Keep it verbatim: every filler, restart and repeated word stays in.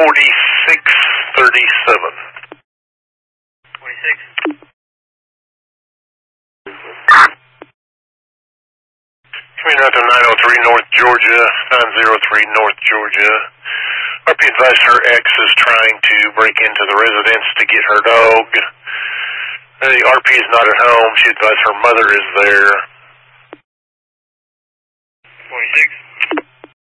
forty-six thirty-seven. twenty-six. Coming out to nine oh three North Georgia, nine oh three North Georgia. R P advised her ex is trying to break into the residence to get her dog. The R P is not at home. She advised her mother is there.